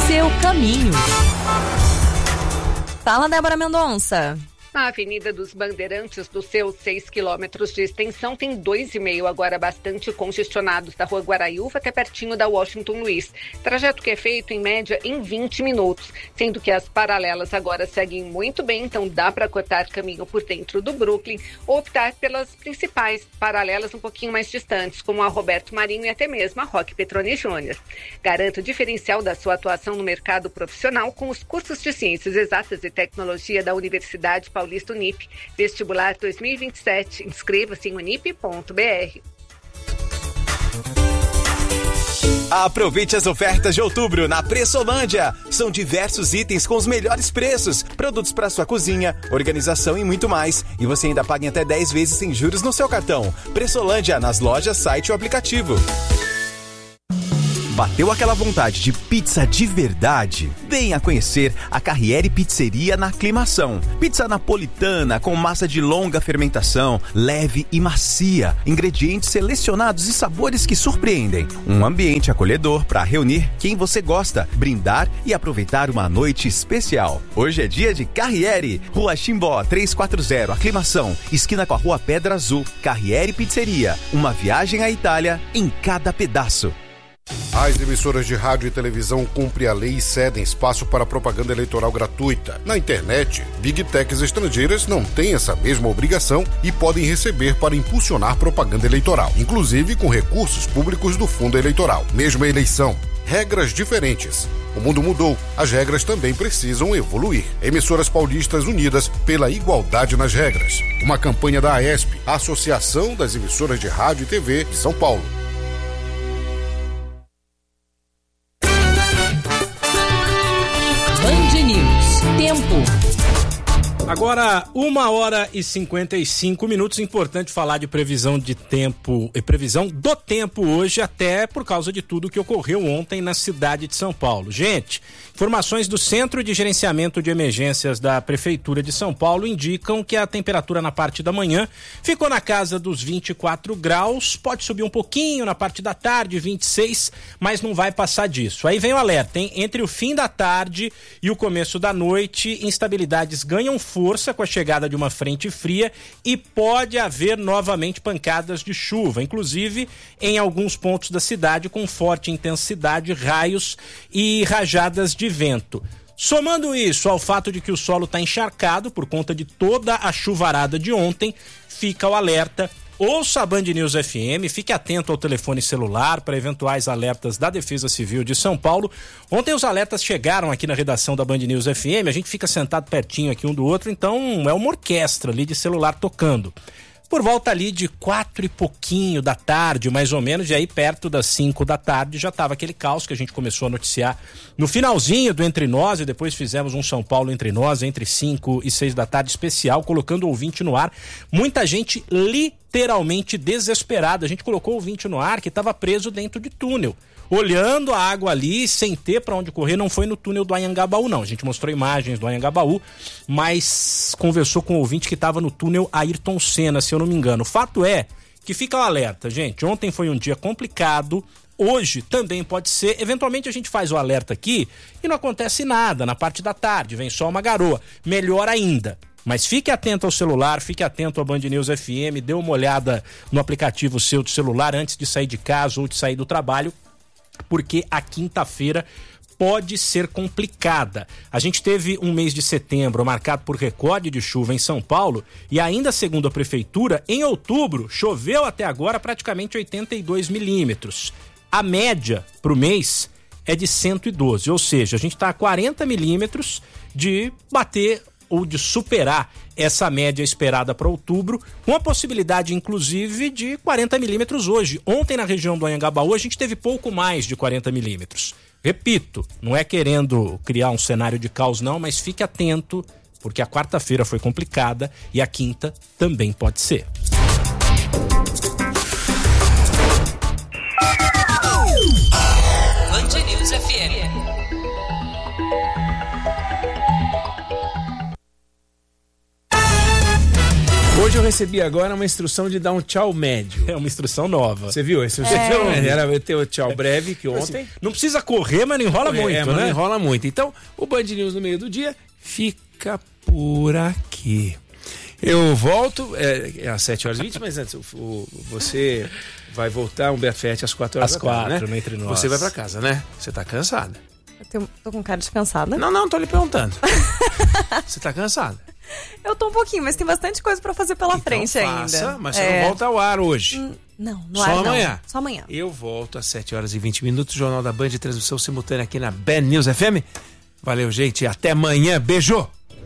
seu caminho. Fala, Débora Mendonça. A Avenida dos Bandeirantes, dos seus 6 quilômetros de extensão, tem 2,5 agora bastante congestionados, da Rua Guaraiúva até pertinho da Washington Luiz. Trajeto que é feito, em média, em 20 minutos, sendo que as paralelas agora seguem muito bem, então dá para cortar caminho por dentro do Brooklyn ou optar pelas principais paralelas um pouquinho mais distantes, como a Roberto Marinho e até mesmo a Roque Petroni Júnior. Garanta o diferencial da sua atuação no mercado profissional com os cursos de Ciências Exatas e Tecnologia da Universidade Paulista Unip, vestibular 2027. Inscreva-se em unip.br. Aproveite as ofertas de outubro na Pressolândia. São diversos itens com os melhores preços, produtos para sua cozinha, organização e muito mais. E você ainda paga em até 10 vezes sem juros no seu cartão. Pressolândia, nas lojas, site ou aplicativo. Bateu aquela vontade de pizza de verdade? Venha conhecer a Carriere Pizzeria na Aclimação. Pizza napolitana com massa de longa fermentação, leve e macia. Ingredientes selecionados e sabores que surpreendem. Um ambiente acolhedor para reunir quem você gosta, brindar e aproveitar uma noite especial. Hoje é dia de Carriere. Rua Chimbó 340, Aclimação, esquina com a Rua Pedra Azul. Carriere Pizzeria. Uma viagem à Itália em cada pedaço. As emissoras de rádio e televisão cumprem a lei e cedem espaço para propaganda eleitoral gratuita. Na internet, Big Techs estrangeiras não têm essa mesma obrigação e podem receber para impulsionar propaganda eleitoral, inclusive com recursos públicos do fundo eleitoral. Mesma eleição, regras diferentes. O mundo mudou, as regras também precisam evoluir. Emissoras paulistas unidas pela igualdade nas regras. Uma campanha da AESP, Associação das Emissoras de Rádio e TV de São Paulo. Agora, 1h55. Importante falar de previsão de tempo e previsão do tempo hoje, até por causa de tudo que ocorreu ontem na cidade de São Paulo. Gente, informações do Centro de Gerenciamento de Emergências da Prefeitura de São Paulo indicam que a temperatura na parte da manhã ficou na casa dos 24 graus, pode subir um pouquinho na parte da tarde, 26, mas não vai passar disso. Aí vem o alerta, hein? Entre o fim da tarde e o começo da noite, instabilidades ganham força com a chegada de uma frente fria e pode haver novamente pancadas de chuva, inclusive em alguns pontos da cidade com forte intensidade, raios e rajadas de vento. Somando isso ao fato de que o solo está encharcado por conta de toda a chuvarada de ontem, fica o alerta. Ouça a Band News FM, fique atento ao telefone celular para eventuais alertas da Defesa Civil de São Paulo. Ontem os alertas chegaram aqui na redação da Band News FM, a gente fica sentado pertinho aqui um do outro, então é uma orquestra ali de celular tocando. Por volta ali de 4 e pouquinho da tarde, mais ou menos, e aí perto das 5 da tarde já estava aquele caos que a gente começou a noticiar no finalzinho do Entre Nós, e depois fizemos um São Paulo Entre Nós, entre 5 e 6 da tarde especial, colocando o ouvinte no ar. Muita gente literalmente desesperada. A gente colocou o ouvinte no ar que estava preso dentro de túnel, olhando a água ali, sem ter para onde correr. Não foi no túnel do Anhangabaú, não. A gente mostrou imagens do Anhangabaú, mas conversou com o ouvinte que estava no túnel Ayrton Senna, se eu não me engano. O fato é que fica o alerta, gente. Ontem foi um dia complicado, hoje também pode ser. Eventualmente a gente faz o alerta aqui e não acontece nada. Na parte da tarde vem só uma garoa. Melhor ainda. Mas fique atento ao celular, fique atento à Band News FM, dê uma olhada no aplicativo seu de celular antes de sair de casa ou de sair do trabalho, porque a quinta-feira pode ser complicada. A gente teve um mês de setembro marcado por recorde de chuva em São Paulo e ainda segundo a prefeitura, em outubro choveu até agora praticamente 82 milímetros. A média para o mês é de 112, ou seja, a gente está a 40 milímetros de bater ou de superar essa média esperada para outubro, com a possibilidade, inclusive, de 40 milímetros hoje. Ontem, na região do Anhangabaú, a gente teve pouco mais de 40 milímetros. Repito, não é querendo criar um cenário de caos, não, mas fique atento, porque a quarta-feira foi complicada e a quinta também pode ser. Band News FM. Hoje eu recebi agora uma instrução de dar um tchau médio. É uma instrução nova. Você viu? Essa era eu ter o tchau breve que ontem. Não precisa correr, mas não enrola muito, mas né? não enrola muito. Então, o Band News no meio do dia fica por aqui. Eu volto, às 7h20, mas antes, você vai voltar, Humberto Ferretti, às 4h. Às 4h, né? Entre Nós. Você vai pra casa, né? Você tá cansada. Tô com cara de cansada. Não, tô lhe perguntando. Você tá cansada? Eu tô um pouquinho, mas tem bastante coisa pra fazer pela frente ainda. Mas você não volta ao ar hoje. Não Só ar, amanhã. não. Só amanhã. Eu volto às 7h20, Jornal da Band, transmissão simultânea aqui na Band News FM. Valeu, gente, até amanhã. Beijo!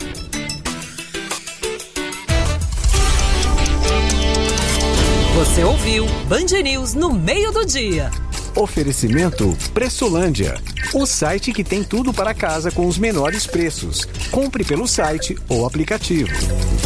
Você ouviu Band News no meio do dia. Oferecimento Pressolândia, o site que tem tudo para casa com os menores preços. Compre pelo site ou aplicativo.